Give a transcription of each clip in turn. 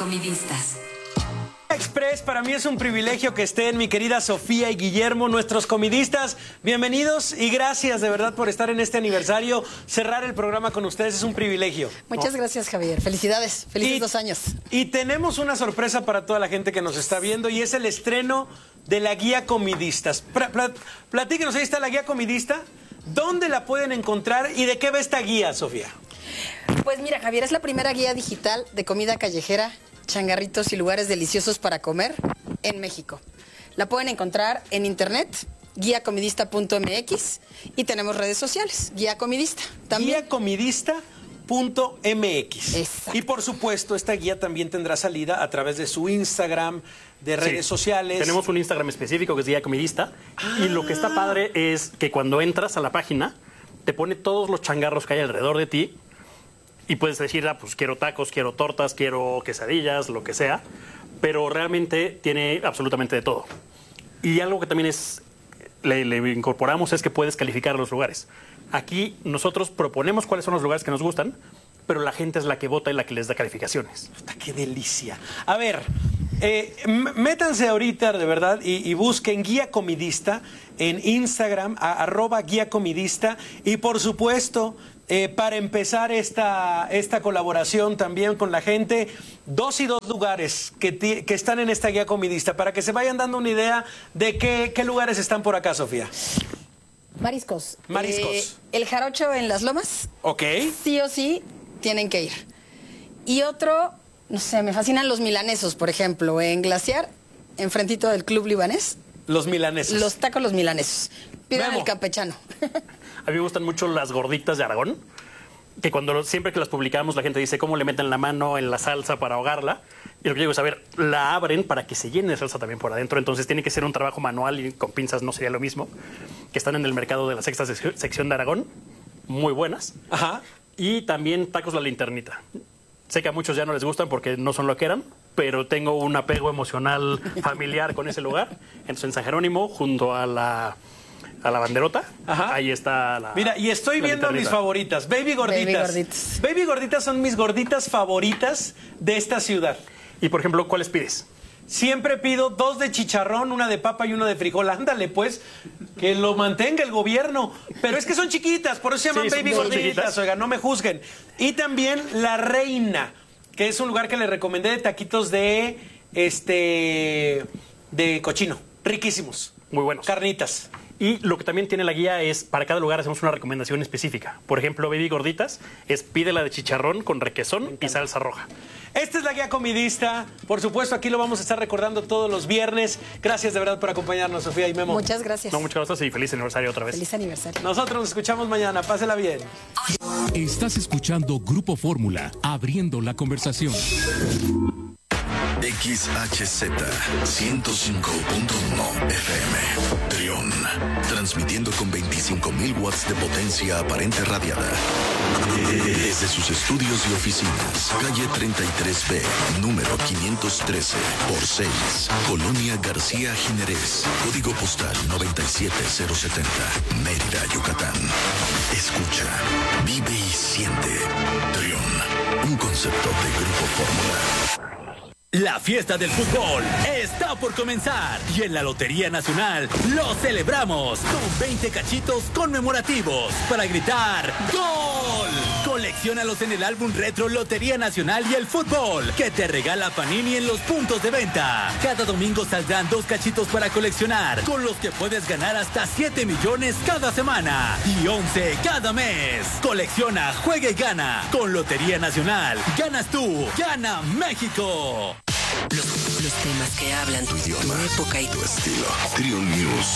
Comidistas. Express, para mí es un privilegio que estén mi querida Sofía y Guillermo, nuestros comidistas. Bienvenidos y gracias de verdad por estar en este aniversario. Cerrar el programa con ustedes es un privilegio. Muchas gracias, Javier. Felicidades. Felices 2 años. Y tenemos una sorpresa para toda la gente que nos está viendo y es el estreno de la Guía Comidistas. Platíquenos, ahí está la Guía Comidista. ¿Dónde la pueden encontrar y de qué va esta guía, Sofía? Pues mira, Javier, es la primera guía digital de comida callejera, changarritos y lugares deliciosos para comer en México. La pueden encontrar en internet, guiacomidista.mx, y tenemos redes sociales, Guía Comidista. También. Guiacomidista.mx. Exacto. Y por supuesto, esta guía también tendrá salida a través de su Instagram, de redes sociales. Tenemos un Instagram específico que es Guía Comidista. Y lo que está padre es que cuando entras a la página, te pone todos los changarros que hay alrededor de ti. Y puedes decir, pues quiero tacos, quiero tortas, quiero quesadillas, lo que sea. Pero realmente tiene absolutamente de todo. Y algo que también le incorporamos es que puedes calificar los lugares. Aquí nosotros proponemos cuáles son los lugares que nos gustan, pero la gente es la que vota y la que les da calificaciones. ¡Qué delicia! A ver, métanse ahorita de verdad y busquen Guía Comidista en Instagram, @Guía Comidista. Y por supuesto, para empezar esta colaboración también con la gente, 2 lugares que están en esta Guía Comidista, para que se vayan dando una idea de qué lugares están por acá, Sofía. Mariscos. Mariscos. El Jarocho en Las Lomas. Ok. Sí o sí tienen que ir. Y otro, no sé, me fascinan los milanesos, por ejemplo, en Glaciar, enfrentito del Club Libanés. Los milanesos. Los tacos los milanesos. Pidan Memo. el campechano. A mí me gustan mucho las gorditas de Aragón, que siempre que las publicamos la gente dice cómo le meten la mano en la salsa para ahogarla. Y lo que yo digo es, a ver, la abren para que se llene de salsa también por adentro. Entonces tiene que ser un trabajo manual y con pinzas no sería lo mismo. Que están en el mercado de la sexta sección de Aragón. Muy buenas. Ajá. Y también tacos La Linternita. Sé que a muchos ya no les gustan porque no son lo que eran, pero tengo un apego emocional familiar con ese lugar. Entonces en San Jerónimo, junto a la banderota, Ajá. ahí está la... Mira, y estoy viendo mis favoritas. Baby Gorditas. Baby Gorditas. Baby Gorditas son mis gorditas favoritas de esta ciudad. Y por ejemplo, ¿cuáles pides? Siempre pido 2 de chicharrón, 1 de papa y 1 de frijol. Ándale, pues, que lo mantenga el gobierno. Pero es que son chiquitas, por eso se llaman Sí, Baby son Gorditas. chiquitas. Oiga, no me juzguen. Y también La Reina, que es un lugar que le recomendé de taquitos de cochino. Riquísimos. Muy buenos. Carnitas. Y lo que también tiene la guía es, para cada lugar hacemos una recomendación específica. Por ejemplo, Baby Gorditas es pídela de chicharrón con requesón y salsa roja. Esta es la Guía Comidista. Por supuesto, aquí lo vamos a estar recordando todos los viernes. Gracias de verdad por acompañarnos, Sofía y Memo. Muchas gracias. No, muchas gracias y feliz aniversario otra vez. Feliz aniversario. Nosotros nos escuchamos mañana. Pásela bien. Estás escuchando Grupo Fórmula, abriendo la conversación. XHZ 105.1 FM. Trión. Transmitiendo con 25.000 watts de potencia aparente radiada. Desde sus estudios y oficinas. Calle 33B, número 513 por 6. Colonia García Jiménez. Código postal 97070. Mérida, Yucatán. Escucha, vive y siente. Trión. Un concepto de Grupo Fórmula. La fiesta del fútbol está por comenzar y en la Lotería Nacional lo celebramos con 20 cachitos conmemorativos para gritar ¡Gol! Colecciónalos en el álbum retro Lotería Nacional y el Fútbol que te regala Panini en los puntos de venta. Cada domingo saldrán 2 cachitos para coleccionar, con los que puedes ganar hasta 7 millones cada semana y 11 cada mes. Colecciona, juega y gana. Con Lotería Nacional, ganas tú, gana México. Los temas que hablan Tu idioma, tu época y tu estilo. Trión News.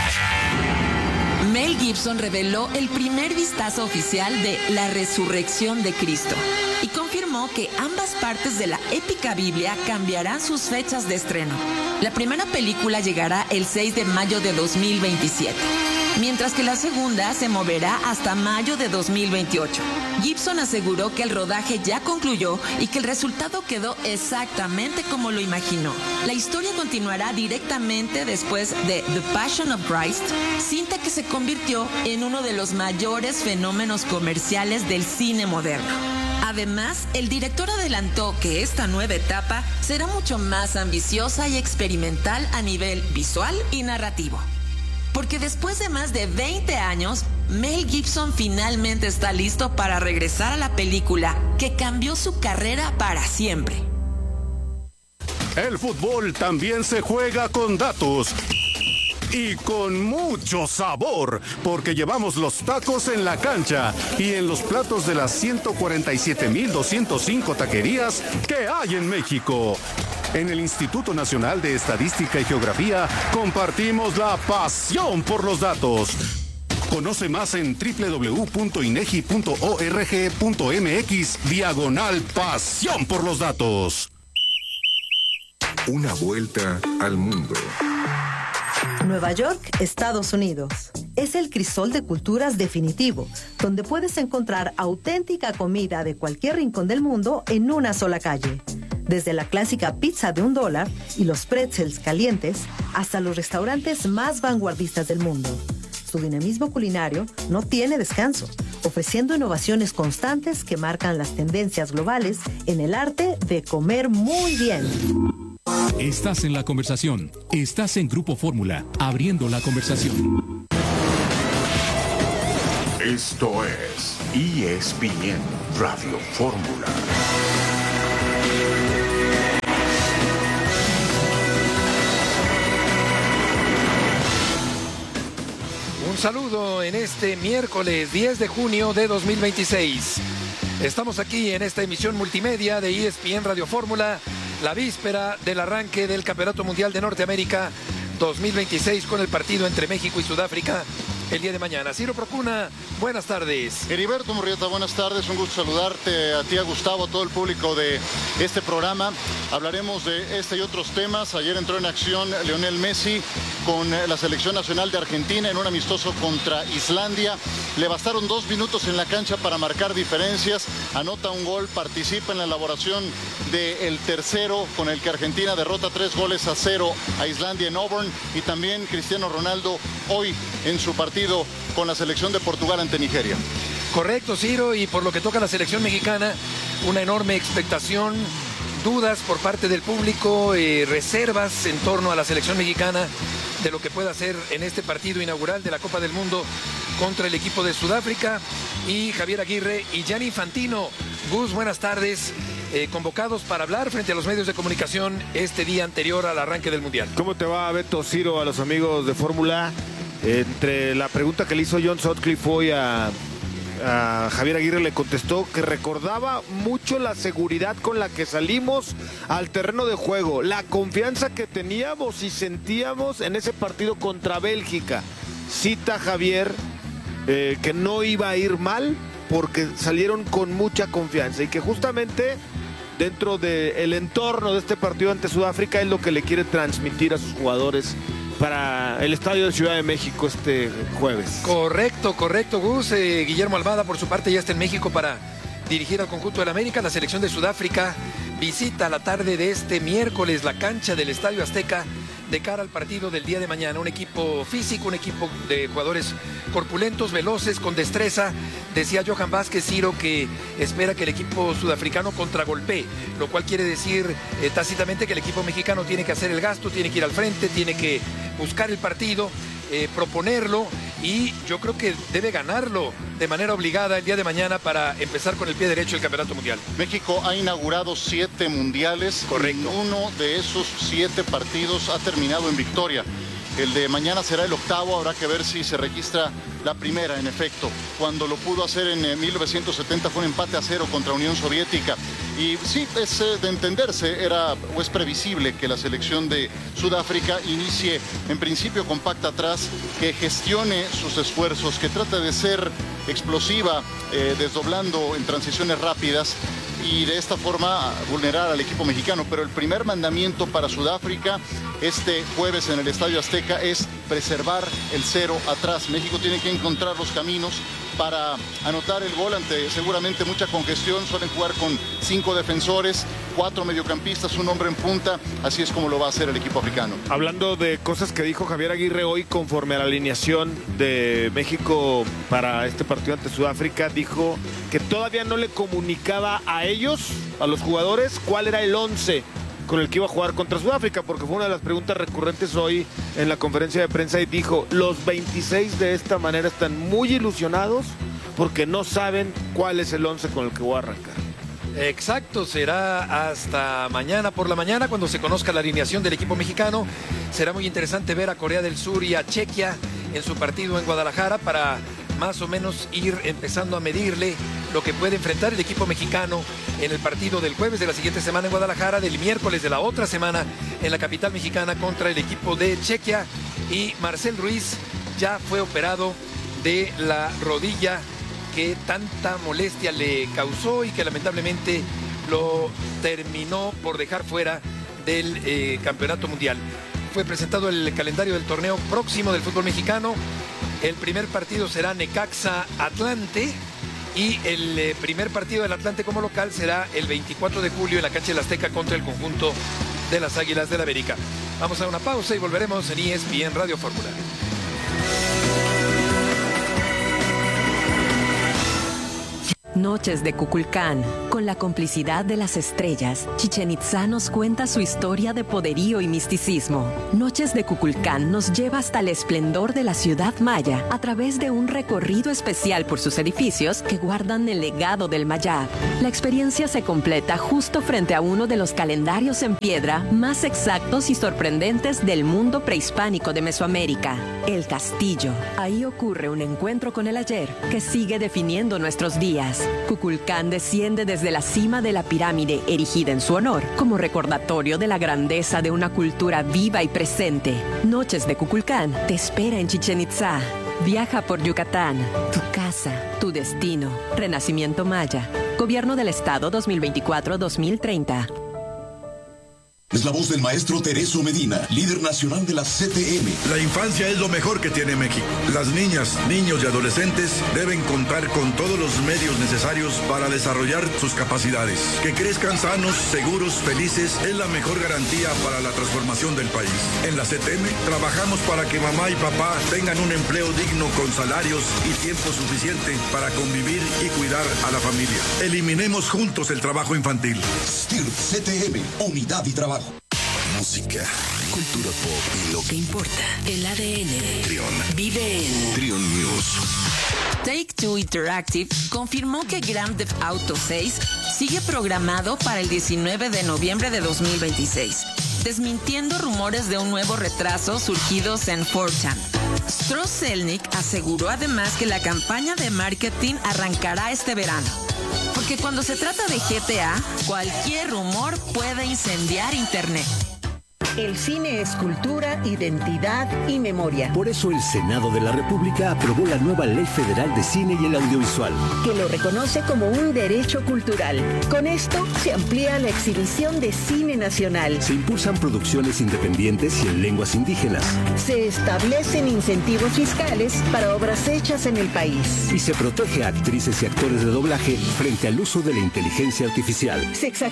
Mel Gibson reveló el primer vistazo oficial de La Resurrección de Cristo y confirmó que ambas partes de la épica Biblia cambiarán sus fechas de estreno. La primera película llegará el 6 de mayo de 2027, mientras que la segunda se moverá hasta mayo de 2028. Gibson aseguró que el rodaje ya concluyó y que el resultado quedó exactamente como lo imaginó. La historia continuará directamente después de The Passion of Christ, cinta que se convirtió en uno de los mayores fenómenos comerciales del cine moderno. Además, el director adelantó que esta nueva etapa será mucho más ambiciosa y experimental a nivel visual y narrativo. Porque después de más de 20 años, Mel Gibson finalmente está listo para regresar a la película que cambió su carrera para siempre. El fútbol también se juega con datos. Y con mucho sabor, porque llevamos los tacos en la cancha y en los platos de las 147,205 taquerías que hay en México. En el Instituto Nacional de Estadística y Geografía compartimos la pasión por los datos. Conoce más en www.inegi.org.mx/pasión por los datos. Una vuelta al mundo. Nueva York, Estados Unidos. Es el crisol de culturas definitivo, donde puedes encontrar auténtica comida de cualquier rincón del mundo en una sola calle. Desde la clásica pizza de $1 y los pretzels calientes, hasta los restaurantes más vanguardistas del mundo. Su dinamismo culinario no tiene descanso, ofreciendo innovaciones constantes que marcan las tendencias globales en el arte de comer muy bien. Estás en la conversación. Estás en Grupo Fórmula, abriendo la conversación. Esto es ESPN Radio Fórmula. Un saludo en este miércoles 10 de junio de 2026. Estamos aquí en esta emisión multimedia de ESPN Radio Fórmula, la víspera del arranque del Campeonato Mundial de Norteamérica 2026 con el partido entre México y Sudáfrica el día de mañana. Ciro Procuna, buenas tardes. Heriberto Murrieta, buenas tardes. Un gusto saludarte a ti, a Gustavo, a todo el público de este programa. Hablaremos de este y otros temas. Ayer entró en acción Lionel Messi con la selección nacional de Argentina en un amistoso contra Islandia. Le bastaron 2 minutos en la cancha para marcar diferencias. Anota un gol, participa en la elaboración del tercero con el que Argentina derrota 3-0 a Islandia en Auburn. Y también Cristiano Ronaldo hoy en su partido con la selección de Portugal ante Nigeria. Correcto, Ciro, y por lo que toca a la selección mexicana, una enorme expectación, dudas por parte del público, reservas en torno a la selección mexicana de lo que pueda hacer en este partido inaugural de la Copa del Mundo contra el equipo de Sudáfrica. Y Javier Aguirre y Gianni Infantino. Gus, buenas tardes. Convocados para hablar frente a los medios de comunicación este día anterior al arranque del Mundial. ¿Cómo te va, Beto, Ciro, a los amigos de Fórmula? Entre la pregunta que le hizo John Sutcliffe hoy a Javier Aguirre, le contestó que recordaba mucho la seguridad con la que salimos al terreno de juego, la confianza que teníamos y sentíamos en ese partido contra Bélgica. Cita Javier que no iba a ir mal porque salieron con mucha confianza y que justamente dentro del entorno de este partido ante Sudáfrica es lo que le quiere transmitir a sus jugadores para el Estadio de Ciudad de México este jueves. Correcto, Gus. Guillermo Almada, por su parte, ya está en México para dirigir al conjunto del América. La selección de Sudáfrica visita la tarde de este miércoles la cancha del Estadio Azteca de cara al partido del día de mañana. Un equipo físico, un equipo de jugadores corpulentos, veloces, con destreza. Decía Johan Vázquez, Ciro, que espera que el equipo sudafricano contragolpee, lo cual quiere decir tácitamente que el equipo mexicano tiene que hacer el gasto, tiene que ir al frente, tiene que buscar el partido, proponerlo, y yo creo que debe ganarlo de manera obligada el día de mañana para empezar con el pie derecho el Campeonato Mundial. México ha inaugurado 7 mundiales. Correcto. Uno de esos 7 partidos ha terminado en victoria. El de mañana será el 8º, habrá que ver si se registra la primera, en efecto. Cuando lo pudo hacer en 1970 fue un empate a 0 contra Unión Soviética. Y sí, es de entenderse, es previsible que la selección de Sudáfrica inicie en principio compacta atrás, que gestione sus esfuerzos, que trate de ser explosiva, desdoblando en transiciones rápidas, y de esta forma vulnerar al equipo mexicano. Pero el primer mandamiento para Sudáfrica este jueves en el Estadio Azteca es preservar el 0 atrás. México tiene que encontrar los caminos para anotar el gol ante seguramente mucha congestión. Suelen jugar con 5 defensores, 4 mediocampistas, un hombre en punta. Así es como lo va a hacer el equipo africano. Hablando de cosas que dijo Javier Aguirre hoy conforme a la alineación de México para este partido ante Sudáfrica, dijo que todavía no le comunicaba a ellos, a los jugadores, cuál era el 11 con el que iba a jugar contra Sudáfrica, porque fue una de las preguntas recurrentes hoy en la conferencia de prensa y dijo, los 26 de esta manera están muy ilusionados porque no saben cuál es el 11 con el que voy a arrancar. Exacto, será hasta mañana por la mañana cuando se conozca la alineación del equipo mexicano. Será muy interesante ver a Corea del Sur y a Chequia en su partido en Guadalajara para más o menos ir empezando a medirle lo que puede enfrentar el equipo mexicano en el partido del jueves de la siguiente semana en Guadalajara, del miércoles de la otra semana en la capital mexicana contra el equipo de Chequia. Y Marcel Ruiz ya fue operado de la rodilla que tanta molestia le causó y que lamentablemente lo terminó por dejar fuera del campeonato mundial. Fue presentado el calendario del torneo próximo del fútbol mexicano. El primer partido será Necaxa Atlante y el primer partido del Atlante como local será el 24 de julio en la cancha del Azteca contra el conjunto de las Águilas del América. Vamos a una pausa y volveremos en ESPN Radio Fórmula. Noches de Kukulcán. Con la complicidad de las estrellas, Chichén Itzá nos cuenta su historia de poderío y misticismo. Noches de Kukulcán nos lleva hasta el esplendor de la ciudad maya a través de un recorrido especial por sus edificios que guardan el legado del Mayab. La experiencia se completa justo frente a uno de los calendarios en piedra más exactos y sorprendentes del mundo prehispánico de Mesoamérica, el Castillo. Ahí ocurre un encuentro con el ayer que sigue definiendo nuestros días. Kukulcán desciende desde la cima de la pirámide erigida en su honor, como recordatorio de la grandeza de una cultura viva y presente. Noches de Kukulcán te espera en Chichén Itzá. Viaja por Yucatán, tu casa, tu destino. Renacimiento Maya. Gobierno del Estado 2024-2030. Es la voz del maestro Tereso Medina, líder nacional de la CTM. La infancia es lo mejor que tiene México. Las niñas, niños y adolescentes deben contar con todos los medios necesarios para desarrollar sus capacidades. Que crezcan sanos, seguros, felices es la mejor garantía para la transformación del país. En la CTM trabajamos para que mamá y papá tengan un empleo digno con salarios y tiempo suficiente para convivir y cuidar a la familia. Eliminemos juntos el trabajo infantil. STIRP CTM, unidad y trabajo. Música, cultura pop y lo que importa. El ADN. Trión. Vive en Trión News. Take-Two Interactive confirmó que Grand Theft Auto 6 sigue programado para el 19 de noviembre de 2026, desmintiendo rumores de un nuevo retraso surgidos en 4chan. Strauss Zelnick aseguró además que la campaña de marketing arrancará este verano, porque cuando se trata de GTA, cualquier rumor puede incendiar Internet. El cine es cultura, identidad y memoria. Por eso el Senado de la República aprobó la nueva Ley Federal de Cine y el Audiovisual, que lo reconoce como un derecho cultural. Con esto se amplía la exhibición de cine nacional. Se impulsan producciones independientes y en lenguas indígenas. Se establecen incentivos fiscales para obras hechas en el país. Y se protege a actrices y actores de doblaje frente al uso de la inteligencia artificial.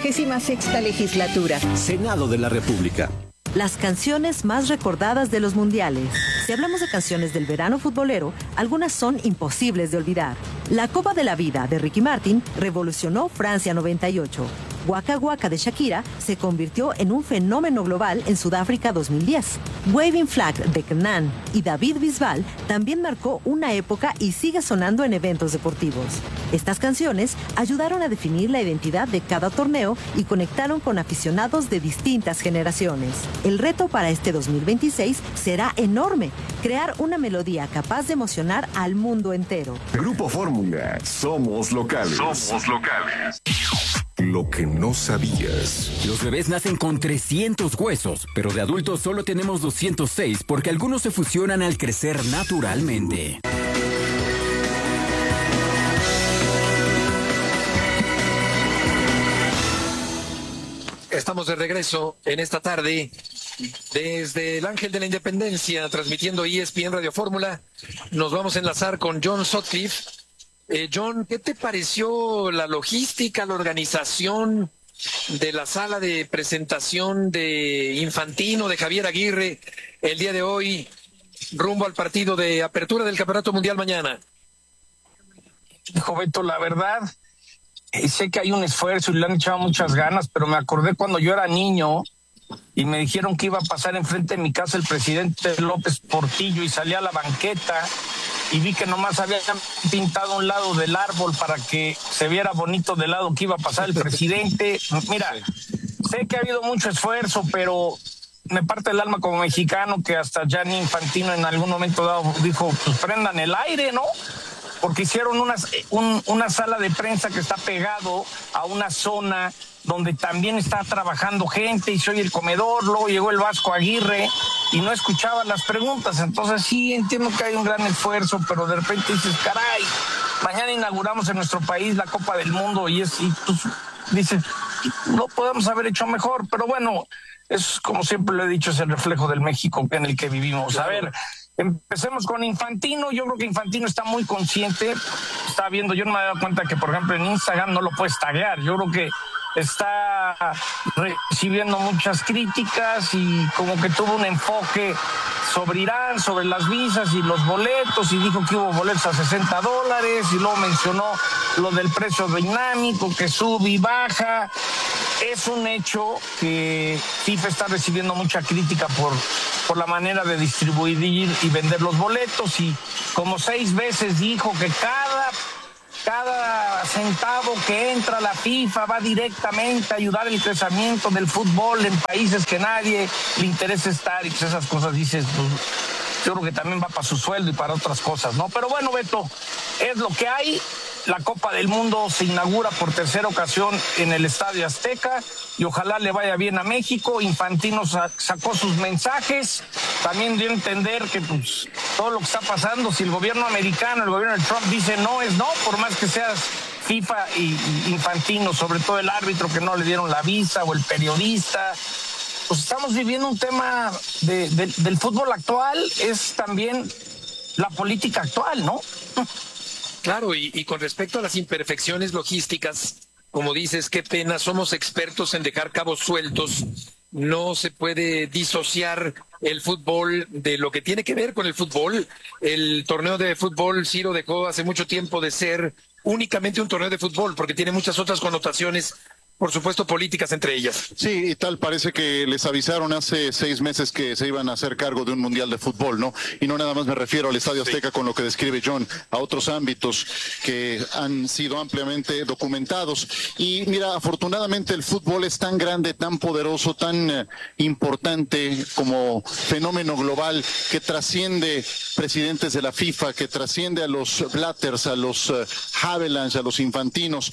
66ª legislatura. Senado de la República. Las canciones más recordadas de los mundiales. Si hablamos de canciones del verano futbolero, algunas son imposibles de olvidar. La Copa de la Vida de Ricky Martin revolucionó Francia 98. Waka Waka de Shakira se convirtió en un fenómeno global en Sudáfrica 2010. Waving Flag de Kenan y David Bisbal también marcó una época y sigue sonando en eventos deportivos. Estas canciones ayudaron a definir la identidad de cada torneo y conectaron con aficionados de distintas generaciones. El reto para este 2026 será enorme, crear una melodía capaz de emocionar al mundo entero. Grupo Fórmula, somos locales. Somos locales. Lo que no sabías. Los bebés nacen con 300 huesos, pero de adultos solo tenemos 206 porque algunos se fusionan al crecer naturalmente. Estamos de regreso en esta tarde desde el Ángel de la Independencia, transmitiendo ESPN Radio Fórmula. Nos vamos a enlazar con John Sutcliffe, John, ¿qué te pareció la logística, la organización de la sala de presentación de Infantino, de Javier Aguirre, el día de hoy, rumbo al partido de apertura del Campeonato Mundial mañana? Hijo Beto, la verdad, sé que hay un esfuerzo y le han echado muchas ganas, pero me acordé cuando yo era niño y me dijeron que iba a pasar enfrente de mi casa el presidente López Portillo y salí a la banqueta y vi que nomás habían pintado un lado del árbol para que se viera bonito del lado que iba a pasar el presidente. Mira, sé que ha habido mucho esfuerzo, pero me parte el alma como mexicano que hasta Gianni Infantino en algún momento dado dijo, pues prendan el aire, ¿no? Porque hicieron una sala de prensa que está pegado a una zona donde también está trabajando gente y se oye el comedor. Luego llegó el Vasco Aguirre y no escuchaba las preguntas. Entonces sí, entiendo que hay un gran esfuerzo, pero de repente dices, caray, mañana inauguramos en nuestro país la Copa del Mundo y pues, dices, no podemos haber hecho mejor. Pero bueno, es como siempre lo he dicho, es el reflejo del México en el que vivimos. A ver, empecemos con Infantino. Yo creo que Infantino está muy consciente. Está viendo, yo no me he dado cuenta que, por ejemplo, en Instagram no lo puedes taguear. Yo creo que está recibiendo muchas críticas y como que tuvo un enfoque sobre Irán, sobre las visas y los boletos, y dijo que hubo boletos a $60 y luego mencionó lo del precio dinámico que sube y baja. Es un hecho que FIFA está recibiendo mucha crítica por la manera de distribuir y vender los boletos, y como 6 veces dijo que cada centavo que entra a la FIFA va directamente a ayudar el crecimiento del fútbol en países que nadie le interesa estar, y pues esas cosas dices, pues, yo creo que también va para su sueldo y para otras cosas, ¿no? Pero bueno, Beto, es lo que hay. La Copa del Mundo se inaugura por tercera ocasión en el Estadio Azteca y ojalá le vaya bien a México. Infantino sacó sus mensajes, también dio a entender que pues todo lo que está pasando, si el gobierno americano, el gobierno de Trump dice no es no, por más que seas FIFA y Infantino, sobre todo el árbitro que no le dieron la visa o el periodista. Pues estamos viviendo un tema del fútbol actual, es también la política actual, ¿no? Claro, y con respecto a las imperfecciones logísticas, como dices, qué pena, somos expertos en dejar cabos sueltos. No se puede disociar el fútbol de lo que tiene que ver con el fútbol. El torneo de fútbol, Ciro, dejó hace mucho tiempo de ser únicamente un torneo de fútbol, porque tiene muchas otras connotaciones, por supuesto, políticas entre ellas. Sí, y tal parece que les avisaron hace 6 meses que se iban a hacer cargo de un mundial de fútbol, ¿no? Y no nada más me refiero al Estadio Azteca con lo que describe John, a otros ámbitos que han sido ampliamente documentados. Y mira, afortunadamente el fútbol es tan grande, tan poderoso, tan importante como fenómeno global que trasciende presidentes de la FIFA, que trasciende a los Blatters, a los Havelange, a los Infantinos,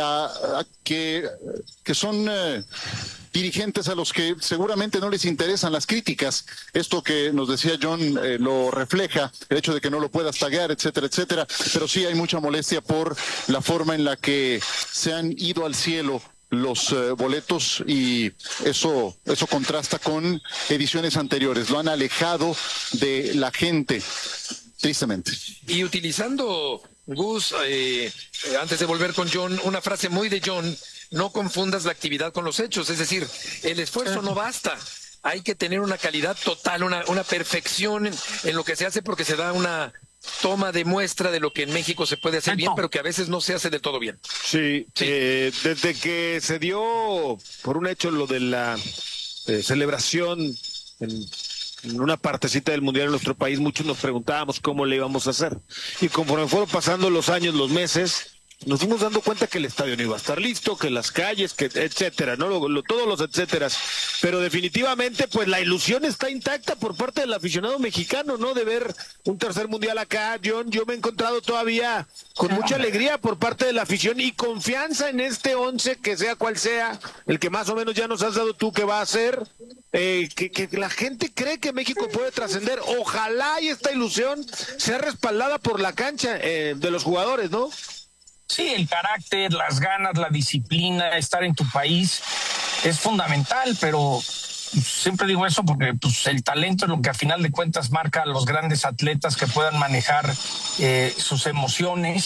que son dirigentes a los que seguramente no les interesan las críticas. Esto que nos decía John lo refleja, el hecho de que no lo puedas taguear, etcétera, etcétera. Pero sí hay mucha molestia por la forma en la que se han ido al cielo los boletos, y eso contrasta con ediciones anteriores. Lo han alejado de la gente, tristemente. Y utilizando, Gus, antes de volver con John, una frase muy de John: no confundas la actividad con los hechos. Es decir, el esfuerzo no basta. Hay que tener una calidad total, una perfección en lo que se hace, porque se da una toma de muestra de lo que en México se puede hacer bien, pero que a veces no se hace del todo bien. Sí. Desde que se dio por un hecho lo de la celebración en una partecita del Mundial en nuestro país, muchos nos preguntábamos cómo le íbamos a hacer. Y conforme fueron pasando los años, los meses, nos fuimos dando cuenta que el estadio no iba a estar listo, que las calles, que etcétera, ¿no? Todos los etcéteras. Pero definitivamente, pues la ilusión está intacta por parte del aficionado mexicano, ¿no? De ver un tercer mundial acá, John. Yo me he encontrado todavía con mucha alegría por parte de la afición y confianza en este 11, que sea cual sea, el que más o menos ya nos has dado tú que va a ser. Que la gente cree que México puede trascender. Ojalá y esta ilusión sea respaldada por la cancha de los jugadores, ¿no? Sí, el carácter, las ganas, la disciplina, estar en tu país es fundamental, pero siempre digo eso porque pues, el talento es lo que a final de cuentas marca a los grandes atletas que puedan manejar sus emociones.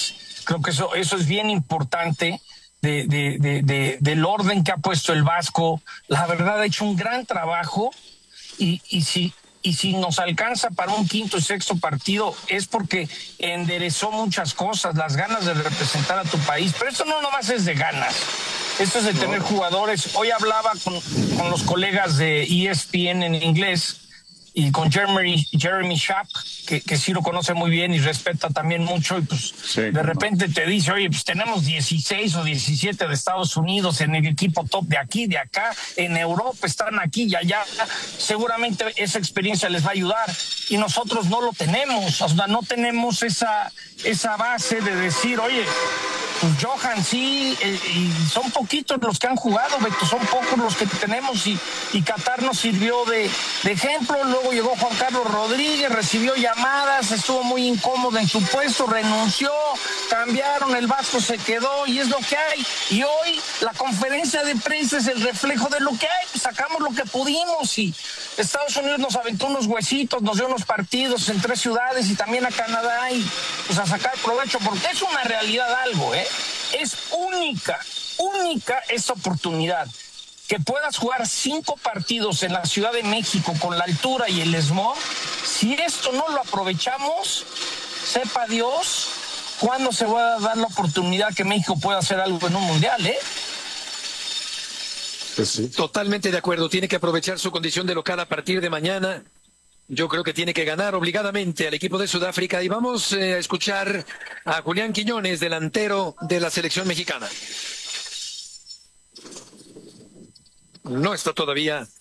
Creo que eso es bien importante del orden que ha puesto el Vasco. La verdad, ha hecho un gran trabajo y si nos alcanza para un quinto y sexto partido es porque enderezó muchas cosas, las ganas de representar a tu país. Pero esto no nomás es de ganas, esto es de tener jugadores. Hoy hablaba con los colegas de ESPN en inglés y con Jeremy Schaap, que sí lo conoce muy bien y respeta también mucho, y pues de repente te dice, oye, pues tenemos 16 o 17 de Estados Unidos en el equipo top de aquí, de acá, en Europa están aquí y allá, seguramente esa experiencia les va a ayudar, y nosotros no lo tenemos, o sea, no tenemos esa base de decir, oye, pues Johan sí, y son poquitos los que han jugado, Beto, son pocos los que tenemos, y Qatar nos sirvió de ejemplo. Luego llegó Juan Carlos Rodríguez, recibió llamadas, estuvo muy incómodo en su puesto, renunció, cambiaron, el Vasco se quedó, y es lo que hay. Y hoy la conferencia de prensa es el reflejo de lo que hay, pues sacamos lo que pudimos, y Estados Unidos nos aventó unos huesitos, nos dio unos partidos en 3 ciudades, y también a Canadá, y pues a sacar provecho, porque es una realidad algo, es única esta oportunidad. Que puedas jugar 5 partidos en la Ciudad de México con la altura y el smog, si esto no lo aprovechamos, sepa Dios cuándo se va a dar la oportunidad que México pueda hacer algo en un mundial, Pues sí. Totalmente de acuerdo, tiene que aprovechar su condición de local a partir de mañana. Yo creo que tiene que ganar obligadamente al equipo de Sudáfrica, y vamos a escuchar a Julián Quiñones, delantero de la selección mexicana. No está todavía